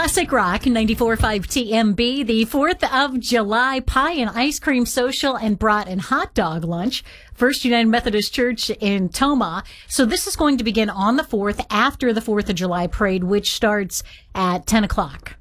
Classic Rock 94.5 TMB, the 4th of July pie and ice cream social and brat and hot dog lunch. First United Methodist Church in Tomah. So this is going to begin on the 4th after the 4th of July parade, which starts at 10 o'clock.